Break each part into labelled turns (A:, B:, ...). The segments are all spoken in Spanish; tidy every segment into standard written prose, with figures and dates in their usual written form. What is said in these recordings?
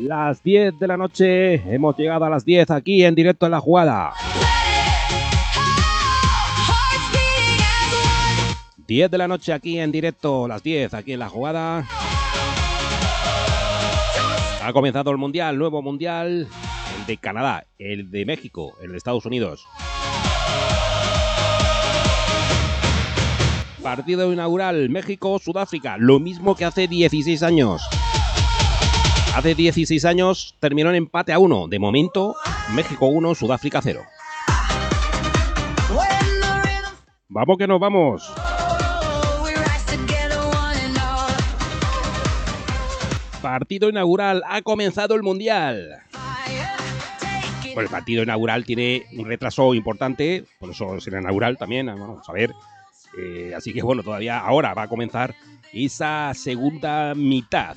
A: Las 10 de la noche, hemos llegado a las 10 aquí en directo en La Jugada. 10 de la noche aquí en directo, las 10 aquí en La Jugada. Ha comenzado el Mundial, nuevo Mundial, el de Canadá, el de México, el de Estados Unidos. Partido inaugural, México-Sudáfrica, lo mismo que hace 16 años. Hace 16 años terminó en empate a 1. De momento, México 1, Sudáfrica 0. Vamos que nos vamos. Partido inaugural, ha comenzado el Mundial. Bueno, el partido inaugural tiene un retraso importante, por eso será inaugural también, vamos a ver. Así que bueno, todavía ahora va a comenzar esa segunda mitad.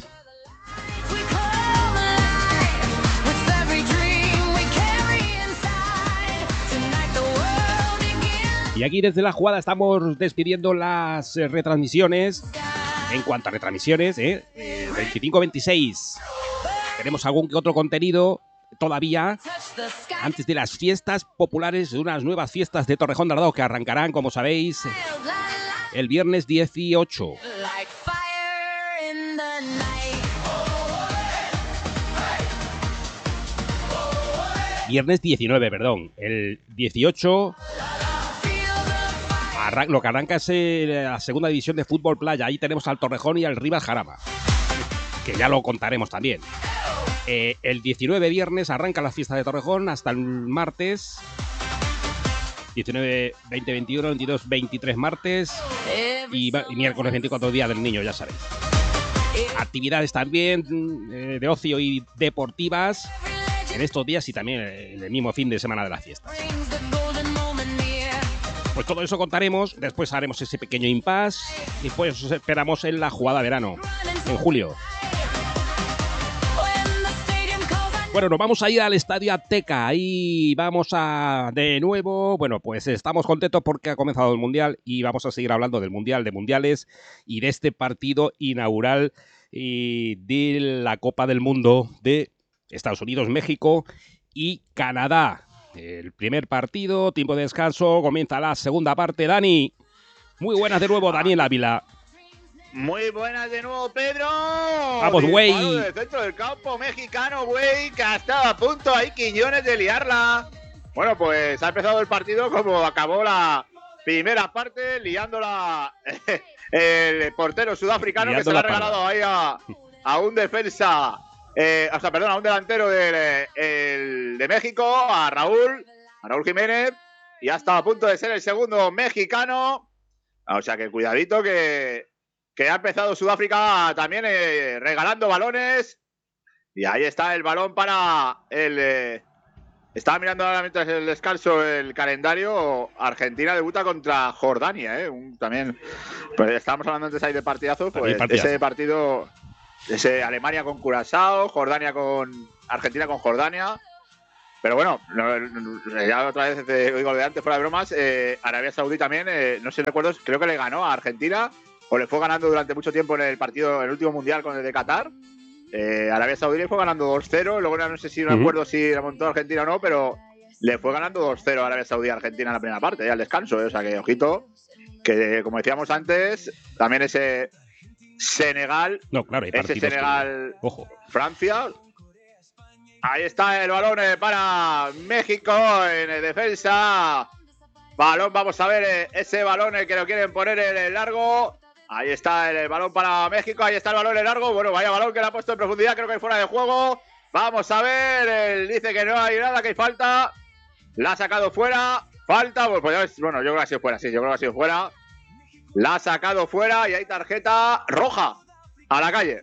A: Y aquí desde La Jugada estamos despidiendo las retransmisiones. En cuanto a retransmisiones, 25-26. Tenemos algún que otro contenido todavía antes de las fiestas populares, de unas nuevas fiestas de Torrejón de Ardoz que arrancarán, como sabéis, el viernes 18. Viernes 19, perdón. El 18... Lo que arranca es la segunda división de fútbol playa. Ahí tenemos al Torrejón y al Rivas Jarama, que ya lo contaremos también. El 19 viernes arranca la fiesta de Torrejón hasta el martes. 19, 20, 21, 22, 23 martes y miércoles 24, día del niño, ya sabéis. Actividades también de ocio y deportivas en estos días y también el mismo fin de semana de las fiestas. Pues todo eso contaremos, después haremos ese pequeño impasse y pues os esperamos en La Jugada verano, en julio. Bueno, nos vamos a ir al Estadio Azteca, ahí vamos a, de nuevo, bueno, pues estamos contentos porque ha comenzado el Mundial y vamos a seguir hablando del Mundial, de Mundiales y de este partido inaugural de la Copa del Mundo de Estados Unidos, México y Canadá. El primer partido, tiempo de descanso, comienza la segunda parte. Dani, muy buenas de nuevo, Daniel Ávila.
B: Muy buenas de nuevo, Pedro.
A: Vamos, güey.
B: Del centro del campo mexicano, güey, que ha estado a punto ahí Quiñones de liarla. Bueno, pues ha empezado el partido como acabó la primera parte, liándola el portero sudafricano liando que se la ha regalado ahí a un defensa. A un delantero de México, a Raúl Jiménez, y ha estado a punto de ser el segundo mexicano. O sea que cuidadito que ha empezado Sudáfrica también regalando balones. Y ahí está el balón para el... estaba mirando ahora mientras el descanso el calendario. Argentina debuta contra Jordania, también. Pues estábamos hablando antes ahí de partidazos, pues ese partido... Ese Alemania con Curazao, Argentina con Jordania. Pero bueno, ya otra vez te digo de antes, fuera de bromas, Arabia Saudí también, no sé recuerdo, creo que le ganó a Argentina, o le fue ganando durante mucho tiempo en el partido, el último mundial con el de Qatar. Arabia Saudí le fue ganando 2-0, luego no sé si no recuerdo si la montó Argentina o no, pero le fue ganando 2-0 a Arabia Saudí a Argentina en la primera parte, ya al descanso, o sea que ojito, que como decíamos antes, también ese... Senegal, ese Senegal, ojo. Francia. Ahí está el balón para México en defensa. Balón, vamos a ver ese balón que lo quieren poner en el largo. Ahí está el balón para México. Ahí está el balón en el largo. Bueno, vaya balón que le ha puesto en profundidad. Creo que hay fuera de juego. Vamos a ver. Él dice que no hay nada, que hay falta. La ha sacado fuera. Falta. Bueno, yo creo que ha sido fuera. Sí, yo creo que ha sido fuera. La ha sacado fuera y hay tarjeta roja. A la calle.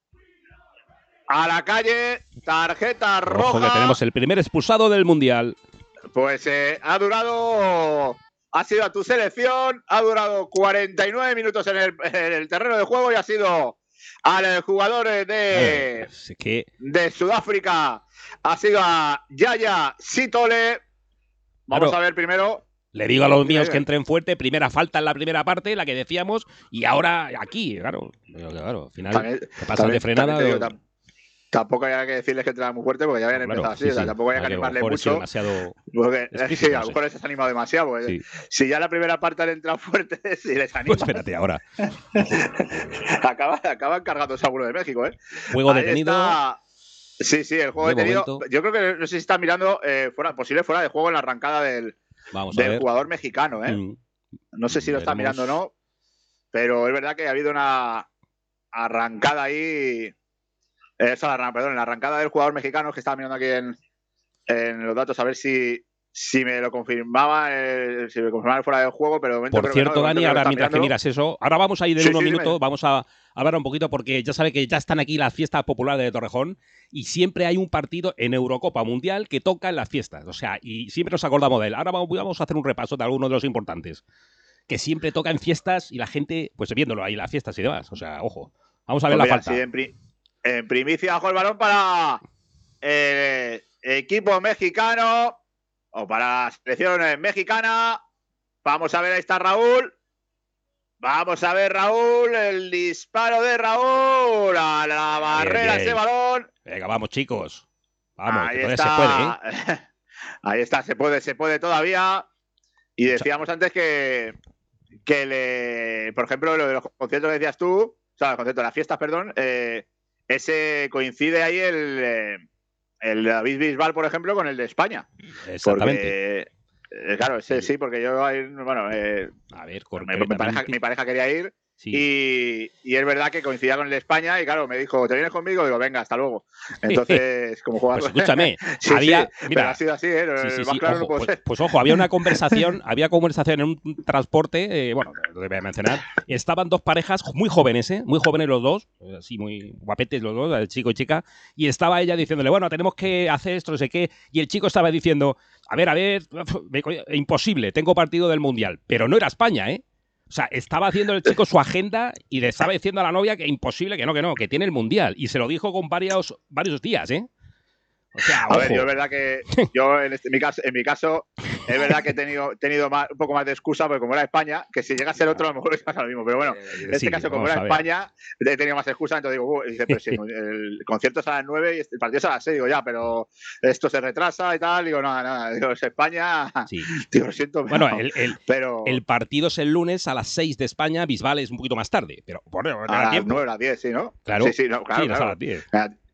B: A la calle, tarjeta roja.
A: Ojo que tenemos el primer expulsado del Mundial.
B: Pues ha durado... Ha sido a tu selección. Ha durado 49 minutos en el terreno de juego y ha sido al jugador de Sudáfrica. Ha sido a Yaya Sitole. Vamos a ver primero...
A: Le digo a los míos que entren fuerte, primera falta en la primera parte, la que decíamos, y ahora aquí, claro, al final te pasas de frenada.
B: tampoco hay que decirles que entraba muy fuerte porque ya habían empezado así. O sea, tampoco hay que animarle mucho.
A: Demasiado
B: porque sí, a lo mejor les has animado demasiado. Porque si ya la primera parte han entrado fuertes y les animas.
A: Pues espérate ahora.
B: acaban cargando seguro de México, ¿eh?
A: Juego detenido.
B: Sí, el juego detenido. Yo creo que no sé si está mirando posible fuera de juego en la arrancada del jugador mexicano, ¿eh? No sé si lo está mirando o no, pero es verdad que ha habido una arrancada ahí. En la arrancada del jugador mexicano, que estaba mirando aquí en los datos, a ver si me lo confirmaba, si me confirmaba fuera del juego, pero de momento.
A: Por cierto, Dani, ahora mientras que miras eso, ahora vamos a ir en unos minutos, vamos a hablar un poquito, porque ya sabe que ya están aquí las fiestas populares de Torrejón y siempre hay un partido en Eurocopa Mundial que toca en las fiestas. O sea, y siempre nos acordamos de él. Ahora vamos a hacer un repaso de algunos de los importantes, que siempre toca en fiestas y la gente, pues viéndolo ahí, las fiestas y demás. O sea, ojo, vamos a ver la falta.
B: Sí, en primicia, bajo el balón para el equipo mexicano o para la selección mexicana. Vamos a ver, ahí está Raúl. Vamos a ver, Raúl, el disparo de Raúl a la barrera, ese balón.
A: Venga, vamos, chicos. Vamos,
B: ahí
A: que
B: está.
A: Todavía se puede, ¿eh?
B: Ahí está, se puede todavía. Y decíamos antes que por ejemplo, lo de los conciertos que decías tú, o sea, los conciertos de las fiestas, perdón, ese coincide ahí el David Bisbal, por ejemplo, con el de España.
A: Exactamente.
B: Porque, claro, sí, porque yo, bueno,
A: a ver,
B: mi pareja quería ir. Sí. Y es verdad que coincidía con el de España y claro, me dijo, ¿te vienes conmigo? Digo, venga, hasta luego. Entonces, como jugar...
A: Pues escúchame,
B: mira, pero ha sido así, ¿eh? Más claro
A: ojo,
B: no puedo ser.
A: Pues ojo, había conversación en un transporte, bueno, lo voy a mencionar, estaban dos parejas muy jóvenes, muy jóvenes los dos, así muy guapetes los dos, el chico y chica, y estaba ella diciéndole, bueno, tenemos que hacer esto, no sé qué, y el chico estaba diciendo, a ver, imposible, tengo partido del Mundial, pero no era España, ¿eh? O sea, estaba haciendo el chico su agenda y le estaba diciendo a la novia que imposible, que no, que tiene el Mundial. Y se lo dijo con varios días, ¿eh? O sea,
B: a ver, yo es verdad que yo en mi caso es verdad que he tenido un poco más de excusa, porque como era España, que si llega a ser otro a lo mejor es lo mismo, pero bueno, en este caso como era España he tenido más excusa, entonces digo, dice, pero si el concierto es a las 9 y el partido es a las 6, digo, ya, pero esto se retrasa y tal, digo, nada, digo, es España, digo, lo siento,
A: pero... Bueno, el partido es el lunes a las 6 de España, Bisbal es un poquito más tarde, pero
B: a las 9 a las 10, sí, ¿no?
A: Claro,
B: sí, no, claro.
A: A las 10.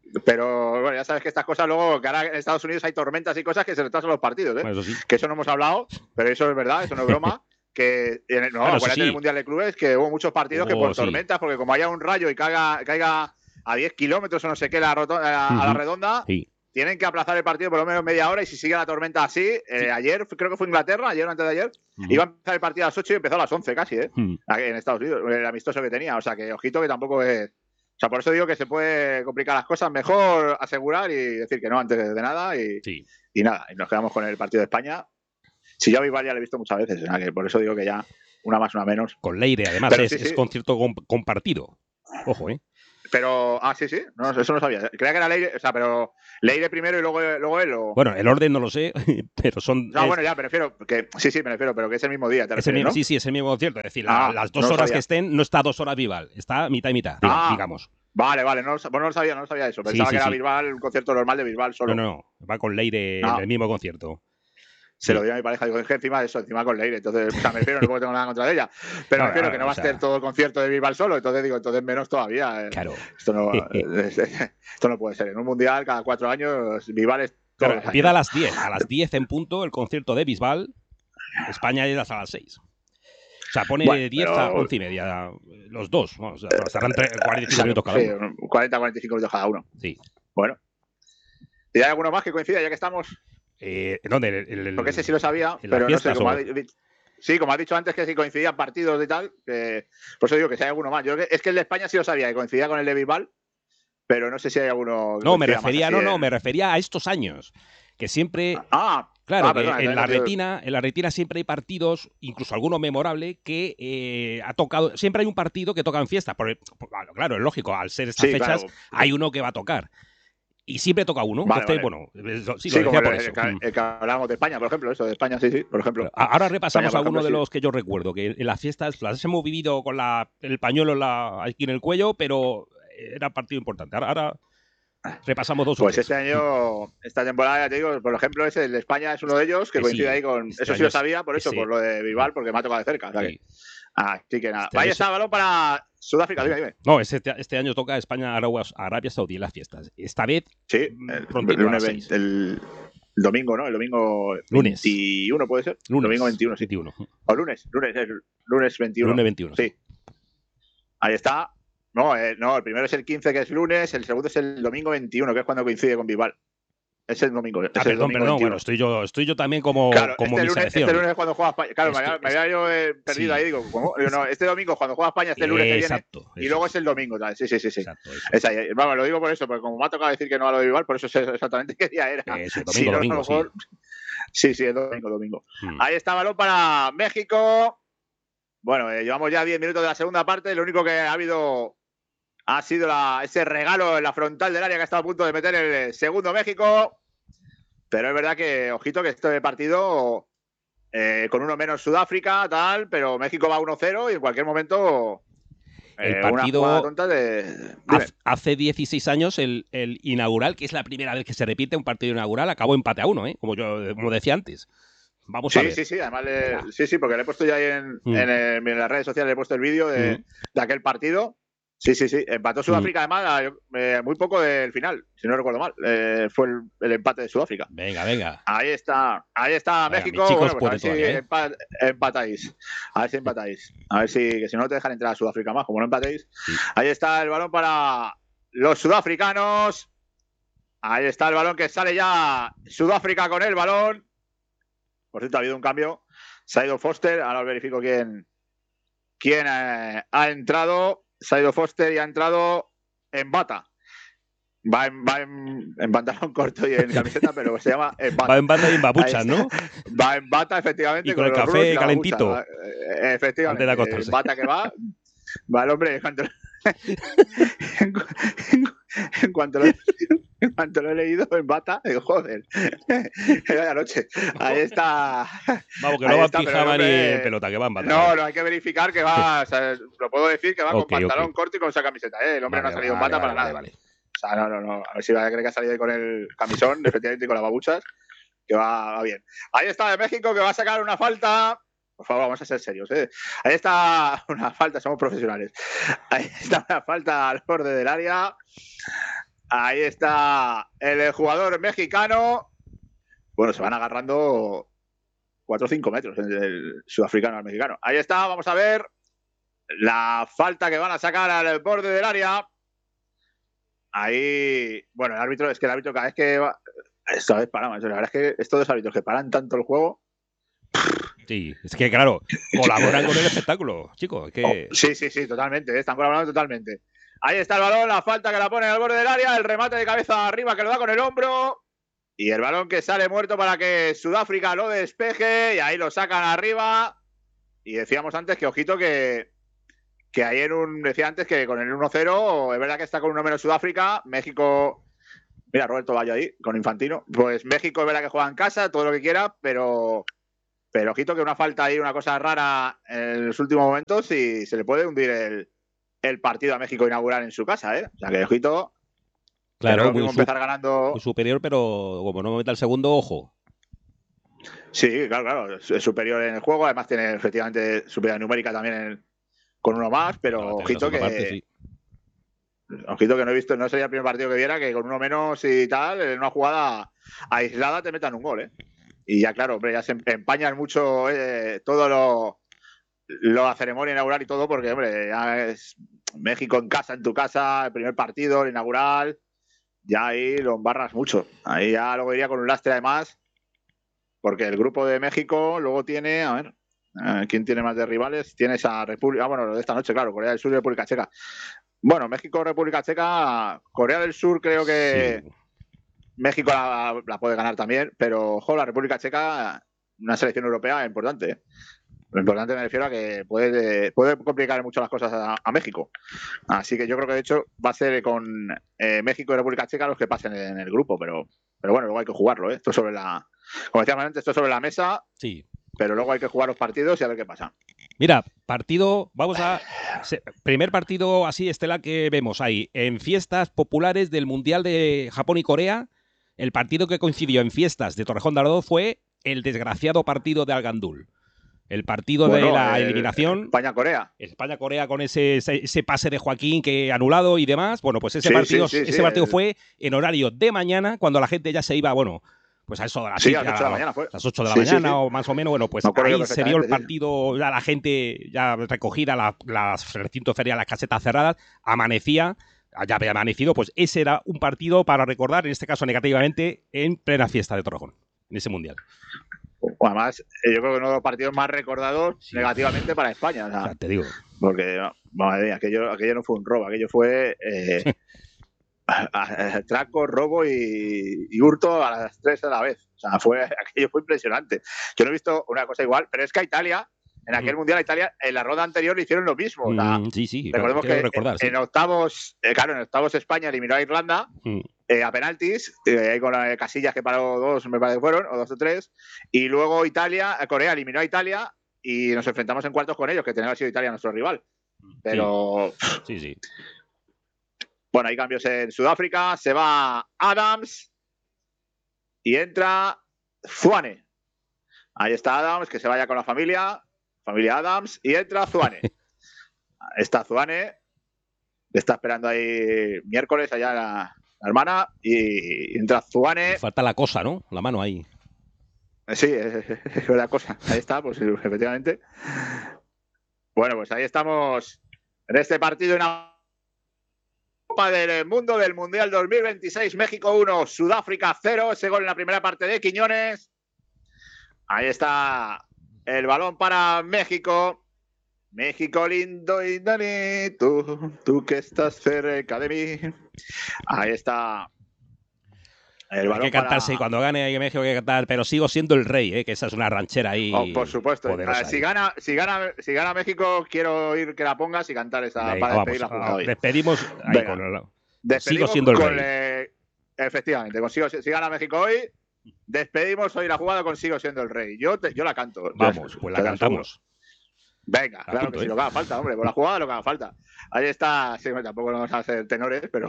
B: Pero bueno, ya sabes que estas cosas luego, que ahora en Estados Unidos hay tormentas y cosas que se retrasan los partidos, ¿eh?
A: Bueno, eso sí.
B: Que eso no hemos hablado, pero eso es verdad, eso no es broma. Que acuérdate del Mundial de Clubes que hubo muchos partidos que por tormentas, porque como haya un rayo y caiga a 10 kilómetros o no sé qué a la redonda, tienen que aplazar el partido por lo menos media hora y si sigue la tormenta así, ayer, creo que fue Inglaterra, ayer o antes de ayer, iba a empezar el partido a las 8 y empezó a las 11 casi, aquí en Estados Unidos, el amistoso que tenía, o sea que ojito que tampoco es... O sea, por eso digo que se puede complicar las cosas, mejor asegurar y decir que no antes de nada y nada, y nos quedamos con el partido de España. Si yo a Bisbal ya lo he visto muchas veces, o sea, que por eso digo que ya una más, una menos.
A: Con Leire, además, pero es concierto compartido. Ojo, ¿eh?
B: Pero, sí, no, eso no sabía. Creía que era Leire, o sea, pero Leire primero y luego él. ¿O?
A: Bueno, el orden no lo sé, pero son...
B: No, bueno, ya, me refiero, que pero que es el mismo día, ¿te refieres, ¿no?
A: Sí, es el mismo concierto. Es decir, las 2 horas que estén, no está 2 horas Bisbal, está mitad y mitad, digamos.
B: Vale, no lo sabía eso. Pensaba que era Bisbal, un concierto normal de Bisbal solo.
A: No, va con Leire en el mismo concierto.
B: Se lo digo a mi pareja, digo, es que encima con Leire, entonces, o sea, me refiero, no tengo nada contra ella, pero me refiero que no va a ser todo el concierto de Bisbal solo, entonces menos todavía.
A: Claro.
B: Esto no puede ser. En un mundial, cada 4 años, Bisbal es todo.
A: Claro, empieza a las 10 en punto el concierto de Bisbal, España es a las 6. O sea, pone 10 a 11 y media, los dos, o sea, estarán 45 minutos cada uno.
B: 40-45 minutos cada uno.
A: Sí.
B: Bueno. ¿Y hay alguno más que coincida, ya que estamos?
A: ¿Dónde?
B: Porque ese sí lo sabía, pero no sé, como has dicho antes que si coincidían partidos y tal, por eso digo que si hay alguno más. Es que el de España sí lo sabía, que coincidía con el de Bisbal, pero no sé si hay alguno...
A: No, me refería a estos años, que siempre... Perdón, en la retina siempre hay partidos, incluso alguno memorable, que ha tocado... Siempre hay un partido que toca en fiesta, claro, es lógico, al ser estas fechas, hay uno que va a tocar. Y siempre toca uno. Entonces, bueno, sí, lo decía por eso.
B: El que hablábamos de España, por ejemplo, eso de España, sí, por ejemplo.
A: Ahora repasamos algunos de los que yo recuerdo, que en las fiestas las hemos vivido con el pañuelo aquí en el cuello, pero era partido importante. Ahora repasamos dos o
B: Pues
A: tres.
B: esta temporada, ya te digo, por ejemplo, el de España es uno de ellos, que coincide ahí con... Eso sí lo sabía, por eso, por lo de Bilbao, porque me ha tocado de cerca.
A: Sí.
B: Así que nada. Ahí está el balón para Sudáfrica, dime.
A: No, este año toca España, Arabia Saudí en las fiestas. Esta vez,
B: sí,
A: prontito,
B: el lunes 20, el domingo, ¿no? El domingo
A: lunes.
B: 21, ¿puede ser?
A: Lunes.
B: Domingo 21, sí.
A: 21.
B: O lunes 21.
A: Lunes 21.
B: Sí. Ahí está. No, el primero es el 15, que es lunes, el segundo es el domingo 21, que es cuando coincide con Bilbao. Es el domingo.
A: Perdón. Bueno, estoy yo también como mi selección.
B: Este lunes es cuando juega España. Claro, me había yo perdido ahí. Digo, ¿cómo? No, este domingo cuando juega España, este lunes que viene.
A: Exacto.
B: Y luego es el domingo. Sí.
A: Exacto,
B: es ahí. Vamos, lo digo por eso, porque como me ha tocado decir que no a lo de Bilbao, por eso sé exactamente qué día era.
A: Eso, domingo,
B: sí. Sí, es domingo. Ahí está balón para México. Bueno, llevamos ya 10 minutos de la segunda parte. Lo único que ha habido ha sido ese regalo en la frontal del área que ha estado a punto de meter el segundo México. Pero es verdad que, ojito, que este partido con uno menos Sudáfrica, tal, pero México va 1-0 y en cualquier momento
A: el partido
B: una tonta de...
A: hace 16 años, el inaugural, que es la primera vez que se repite un partido inaugural, acabó empate a 1, como decía antes. Vamos a ver.
B: Sí, además sí, porque le he puesto ya ahí en las redes sociales, le he puesto el vídeo de aquel partido. Sí, empató Sudáfrica además muy poco del final, si no recuerdo mal. Fue el empate de Sudáfrica.
A: Venga.
B: Ahí está México.
A: Chicos,
B: bueno, pues a ver si empatáis. A ver si empatáis. A ver que si no te dejan entrar a Sudáfrica más, como no empatéis. Sí. Ahí está el balón para los sudafricanos. Ahí está el balón que sale ya Sudáfrica con el balón. Por cierto, ha habido un cambio. Se ha ido Foster. Ahora os verifico quién ha entrado. Se ha ido Foster y ha entrado en bata. Va en pantalón corto y en camiseta, pero se llama en bata.
A: Va en bata y en babuchas, ¿no?
B: Va en bata, efectivamente.
A: Y con el café calentito.
B: Efectivamente.
A: Antes de acostarse.
B: En bata que va el hombre. En cuanto lo he leído en bata, digo, joder, era de noche. Ahí está.
A: Vamos, que no va en pijama ni en pelota, que va en bata.
B: No, hay que verificar que va, o sea, lo puedo decir, que va con pantalón corto y con esa camiseta. El hombre no ha salido en bata para nada. O sea, no. A ver si va a creer que ha salido ahí con el camisón, efectivamente, y con las babuchas, que va bien. Ahí está de México, que va a sacar una falta. Por favor, vamos a ser serios. Ahí está una falta, somos profesionales. Ahí está una falta al borde del área. Ahí está el jugador mexicano. Bueno, se van agarrando 4 o 5 metros el sudafricano al mexicano. Ahí está, vamos a ver la falta que van a sacar al borde del área. Ahí, bueno, el árbitro cada vez que va, esta vez paramos. La verdad es que estos dos árbitros que paran tanto el juego.
A: Sí, es que claro, colaboran con el espectáculo, chicos.
B: Sí, totalmente, están colaborando totalmente. Ahí está el balón, la falta que la pone al borde del área, el remate de cabeza arriba que lo da con el hombro y el balón que sale muerto para que Sudáfrica lo despeje y ahí lo sacan arriba. Y decíamos antes que, ojito, que ayer decía antes que con el 1-0, es verdad que está con uno menos Sudáfrica, México... Mira, Roberto Bayo ahí, con Infantino. Pues México es verdad que juega en casa, todo lo que quiera, pero ojito que una falta ahí, una cosa rara en los últimos momentos y se le puede hundir el partido a México inaugural en su casa, ¿eh? O sea, que ojito.
A: Claro,
B: muy empezar ganando.
A: Muy superior, pero como no meta el segundo, ojo.
B: Sí, claro, es superior en el juego, además tiene efectivamente superioridad numérica también con uno más, pero ojito que...
A: Parte, sí.
B: Ojito que no he visto, no sería el primer partido que viera que con uno menos y tal, en una jugada aislada te metan un gol, ¿eh? Y ya, claro, hombre, ya se empañan mucho todo la ceremonia inaugural y todo, porque, hombre, ya es México en casa, en tu casa, el primer partido, el inaugural, ya ahí lo embarras mucho. Ahí ya luego iría con un lastre además, porque el grupo de México luego tiene, a ver, ¿quién tiene más de rivales? Tiene esa República, bueno, lo de esta noche, claro, Corea del Sur y República Checa. Bueno, México, República Checa, Corea del Sur creo que... Sí. México la puede ganar también, pero ojo, la República Checa, una selección europea importante. ¿Eh? Lo importante me refiero a que puede complicar mucho las cosas a México. Así que yo creo que de hecho va a ser con México y República Checa los que pasen en el grupo, pero bueno, luego hay que jugarlo. ¿Eh? Esto como decíamos antes, esto sobre la mesa,
A: sí.
B: Pero luego hay que jugar los partidos y a ver qué pasa.
A: Mira, primer partido así estelar que vemos ahí, en fiestas populares del Mundial de Japón y Corea. El partido que coincidió en fiestas de Torrejón de Ardoz fue el desgraciado partido de Algandul. El partido de
B: Bueno,
A: la eliminación.
B: España-Corea.
A: España-Corea con ese pase de Joaquín que anulado y demás. Bueno, pues ese
B: Sí,
A: partido
B: el...
A: fue en horario de mañana, cuando la gente ya se iba, bueno, pues a eso de las,
B: sí, a las 8 de la mañana fue.
A: las 8 de la mañana o más o menos. Bueno, pues ahí se vio el
B: Sí.
A: partido, ya la gente ya recogida, las recintos ferias, las casetas cerradas, amanecía. Ya había amanecido, pues ese era un partido para recordar, en este caso negativamente, en plena fiesta de Torrejón, en ese mundial.
B: Además, yo creo que uno de los partidos más recordados negativamente para España.
A: O sea, te digo.
B: Porque, madre mía, aquello no fue un robo, aquello fue atraco, robo y hurto a las 3 a la vez. O sea, aquello fue impresionante. Yo no he visto una cosa igual, pero es que a Italia, en aquel mundial a Italia, en la ronda anterior le hicieron lo mismo. O sea,
A: sí,
B: recordemos que en octavos, en octavos España eliminó a Irlanda a penaltis, ahí con Casillas que paró 2, me parece que fueron, o 2 o 3, y luego Corea eliminó a Italia y nos enfrentamos en cuartos con ellos, que tenía que haber sido Italia nuestro rival. Pero
A: sí.
B: Bueno, hay cambios en Sudáfrica, se va Adams y entra Zwane. Ahí está Adams, que se vaya con la familia Adams, y entra Zwane. Está Zwane, le está esperando ahí miércoles allá la hermana, y entra Zwane.
A: Falta la cosa, ¿no? La mano ahí.
B: Sí, es la cosa. Ahí está, pues efectivamente. Bueno, pues ahí estamos en este partido en la Copa del Mundo del Mundial 2026. México 1, Sudáfrica 0. Ese gol en la primera parte de Quiñones. Ahí está el balón para México. México lindo y bonito, tú que estás cerca de mí. Ahí está.
A: El balón hay que cantarse para... cuando gane hay México hay que cantar, pero sigo siendo el rey, que esa es una ranchera ahí.
B: Por supuesto. Si gana México, quiero oír que la pongas y cantar esa.
A: Venga, para despedir la jugada hoy. Despedimos ahí con sigo siendo el rey.
B: Efectivamente, si gana México hoy, despedimos hoy la jugada con sigo siendo el rey. Yo la canto.
A: Vamos, pues la cantamos.
B: Venga, claro que sí, lo que haga falta, hombre, por la jugada lo que haga falta. Ahí está, sí, tampoco vamos a hacer tenores, pero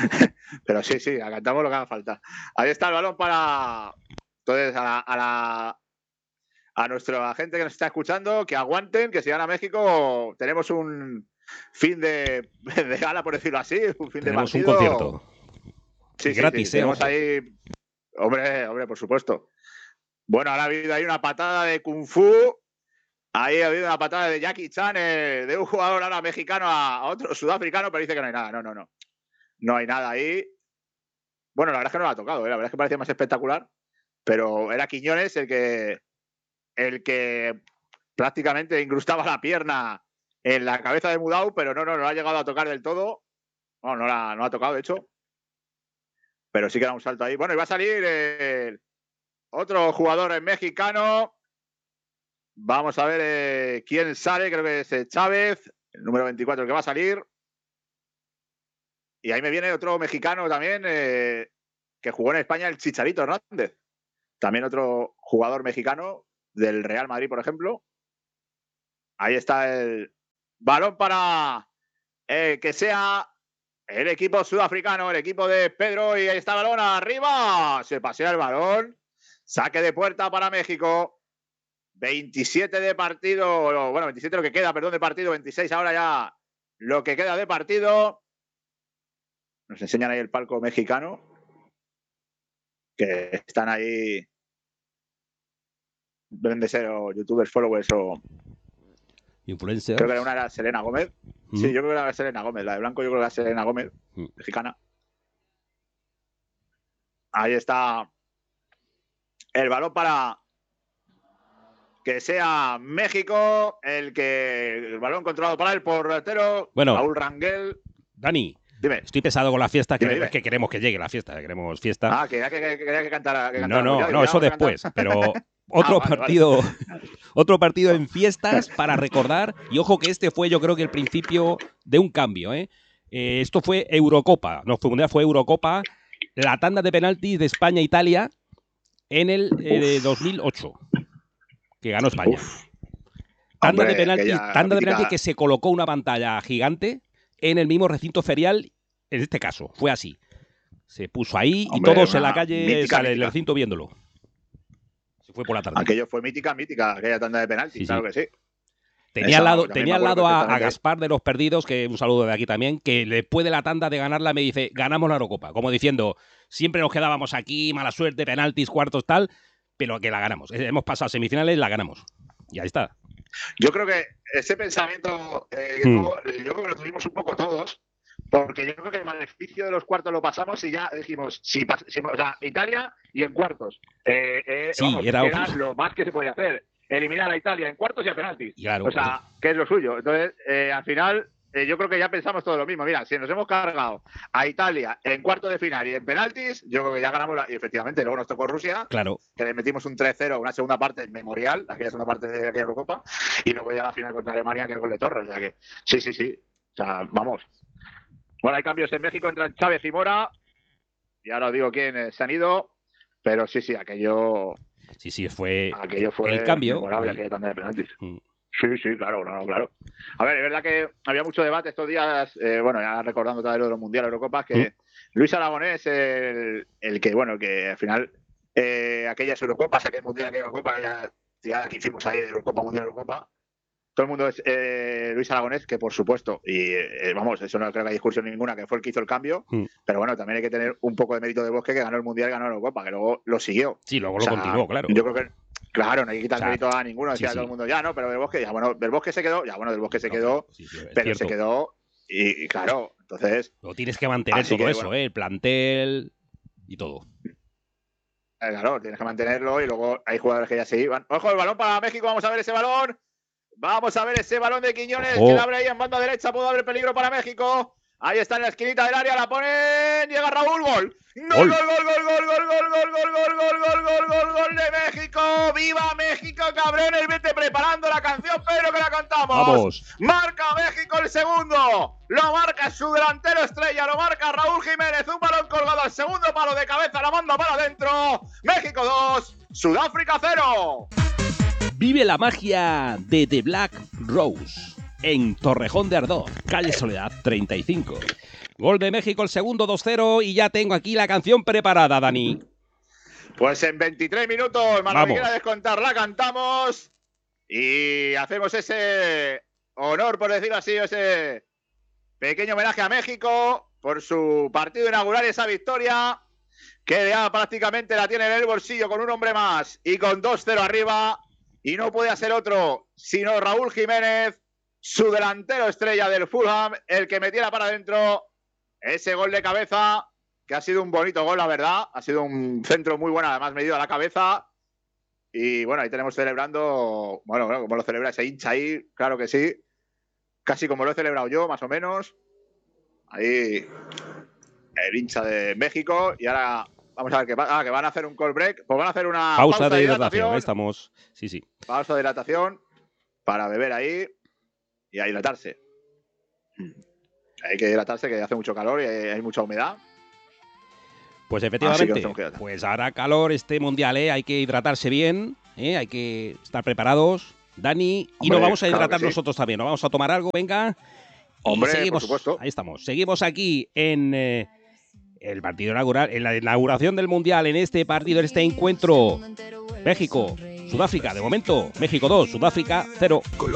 B: sí, cantamos lo que haga falta. Ahí está el balón para, entonces, a nuestra gente que nos está escuchando, que aguanten, que si gana México tenemos un fin de gala, por decirlo así, un fin
A: tenemos
B: de partido.
A: Un concierto.
B: Sí, gratis, tenemos ahí, hombre, por supuesto. Bueno, ahora ha habido ahí una patada de Kung Fu. Ahí ha habido una patada de Jackie Chan, de un jugador ahora mexicano a otro sudafricano, pero dice que no hay nada. No. No hay nada ahí. Bueno, la verdad es que no lo ha tocado, la verdad es que parecía más espectacular, pero era Quiñones el que prácticamente incrustaba la pierna en la cabeza de Mudau, pero no ha llegado a tocar del todo. No la ha tocado, de hecho. Pero sí que era un salto ahí. Bueno, y va a salir otro jugador mexicano. Vamos a ver quién sale, creo que es Chávez, el número 24 el que va a salir. Y ahí me viene otro mexicano también que jugó en España, el Chicharito Hernández. También otro jugador mexicano del Real Madrid, por ejemplo. Ahí está el balón para que sea el equipo sudafricano, el equipo de Pedro. Y ahí está el balón arriba. Se pasea el balón. Saque de puerta para México. 27 de partido, bueno, 27 lo que queda, perdón, de partido, 26 ahora ya lo que queda de partido. Nos enseñan ahí el palco mexicano, que están ahí, deben de ser o youtubers, followers o
A: influencers.
B: Creo que una era Selena Gómez. Sí, yo creo que era Selena Gómez, la de blanco yo creo que era Selena Gómez, mexicana. Ahí está el balón para que sea México el balón controlado para el portero,
A: bueno,
B: Raúl Rangel.
A: Dani,
B: dime.
A: Estoy pesado con la fiesta,
B: dime.
A: Que queremos que llegue la fiesta, queremos fiesta.
B: Ah, que cantara.
A: No, eso después, pero otro partido otro partido en fiestas para recordar, y ojo que este fue yo creo que el principio de un cambio, esto fue Eurocopa, no fue Mundial, fue Eurocopa, la tanda de penaltis de España-Italia en el 2008. Que ganó España. Tanda
B: Hombre,
A: de penalti,
B: aquella
A: tanda de
B: mítica-
A: penalti que se colocó una pantalla gigante en el mismo recinto ferial. En este caso, fue así. Se puso ahí y
B: Hombre,
A: todos en
B: una
A: la calle,
B: mítica,
A: en el
B: mítica.
A: recinto viéndolo. Se fue por la tarde.
B: Aquello fue mítica, aquella tanda de penalti,
A: Sí,
B: claro
A: sí.
B: que sí.
A: Tenía
B: Esa,
A: al lado,
B: vamos, también
A: tenía
B: me
A: al
B: acuerdo
A: lado a
B: perfectamente.
A: Gaspar de los Perdidos, que un saludo de aquí también, que después de la tanda de ganarla me dice, ganamos la Eurocopa. Como diciendo, siempre nos quedábamos aquí, mala suerte, penaltis, cuartos, tal, pero que la ganamos. Hemos pasado semifinales, la ganamos. Y ahí está.
B: Yo creo que ese pensamiento, yo creo que lo tuvimos un poco todos, porque yo creo que el beneficio de los cuartos lo pasamos y ya dijimos, o sea, Italia y en cuartos.
A: Sí,
B: Vamos,
A: era-
B: era lo más que se podía hacer. Eliminar a Italia en cuartos y a penaltis.
A: Claro,
B: o sea, que es lo suyo. Entonces, al final, yo creo que ya pensamos todo lo mismo. Mira, si nos hemos cargado a Italia en cuartos de final y en penaltis, yo creo que ya ganamos. Y efectivamente, luego nos tocó Rusia,
A: claro.
B: que le metimos un 3-0, una segunda parte memorial, aquella segunda parte de aquella Eurocopa, y luego ya la final contra Alemania, que es el gol de Torres. O sea que, sí. O sea, vamos. Bueno, hay cambios en México, entran Chávez y Mora, y ahora os digo quiénes se han ido, pero sí, aquello
A: fue
B: fue
A: el cambio.
B: memorable, aquella tanda de penaltis.
A: Mm.
B: Sí, claro. A ver, es verdad que había mucho debate estos días, bueno, ya recordando todo lo de los mundiales, Eurocopas, que Luis Aragonés, el que, bueno, que al final aquellas Eurocopas, aquel mundial, aquella Eurocopa, ya que hicimos ahí de Eurocopa, Mundial Eurocopa, todo el mundo es Luis Aragonés, que por supuesto, y vamos, eso no creo que haya discusión ninguna, que fue el que hizo el cambio, pero bueno, también hay que tener un poco de mérito de Bosque, que ganó el Mundial y ganó la Eurocopa, que luego lo siguió.
A: Sí, luego lo continuó, claro.
B: Yo creo que, claro, no hay que quitar mérito a ninguno, decía
A: sí.
B: todo el mundo, ya no, pero del Bosque, ya bueno, del Bosque se quedó, se quedó, pero
A: cierto.
B: se quedó, y claro, entonces...
A: Lo tienes que mantener todo eso, bueno, el plantel y todo.
B: Claro, tienes que mantenerlo y luego hay jugadores que ya se iban. Ojo, el balón para México, vamos a ver ese balón. Vamos a ver ese balón de Quiñones, que la abre ahí en banda derecha, puede haber peligro para México. Ahí está en la esquinita del área, la ponen, llega Raúl, gol. Gol de México. ¡Viva México, cabrones! Vete preparando la canción, pero que la cantamos.
A: Vamos.
B: Marca México el segundo. Lo marca su delantero estrella, lo marca Raúl Jiménez. Un balón colgado al segundo palo de cabeza, la manda para adentro. México 2, Sudáfrica 0.
A: Vive la magia de The Black Rose en Torrejón de Ardoz, calle Soledad 35. Gol de México, el segundo 2-0 y ya tengo aquí la canción preparada, Dani.
B: Pues en 23 minutos, más lo que quiera descontar, la cantamos y hacemos ese honor, por decirlo así, ese pequeño homenaje a México por su partido inaugural, esa victoria que ya prácticamente la tiene en el bolsillo con un hombre más y con 2-0 arriba. Y no puede ser otro sino Raúl Jiménez, su delantero estrella del Fulham, el que metiera para adentro ese gol de cabeza, que ha sido un bonito gol, la verdad. Ha sido un centro muy bueno, además medido a la cabeza. Y bueno, ahí tenemos celebrando, bueno, como lo celebra ese hincha ahí, claro que sí. Casi como lo he celebrado yo, más o menos. Ahí el hincha de México. Y ahora... Vamos a ver que van a hacer un call break. Pues van a hacer una
A: pausa de hidratación. Ahí estamos. Sí.
B: Pausa de hidratación para beber ahí y a hidratarse. Hay que hidratarse, que hace mucho calor y hay mucha humedad.
A: Pues efectivamente, pues hará calor este mundial, ¿eh? Hay que hidratarse bien, hay que estar preparados, Dani, y nos vamos a hidratar nosotros también. Nos vamos a tomar algo, venga.
B: Hombre,
A: seguimos,
B: por supuesto.
A: Ahí estamos. Seguimos aquí en... el partido inaugural, en la inauguración del Mundial, en este partido, en este encuentro. México, Sudáfrica, de momento, México 2, Sudáfrica 0.